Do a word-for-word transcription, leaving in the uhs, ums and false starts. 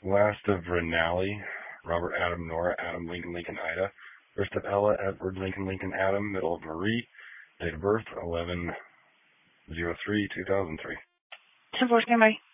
Last of Renali, Robert Adam Nora Adam Lincoln Lincoln Ida. First of Ella Edward Lincoln Lincoln Adam. Middle of Marie. Date of birth eleven oh three two thousand three. ten four, stand by.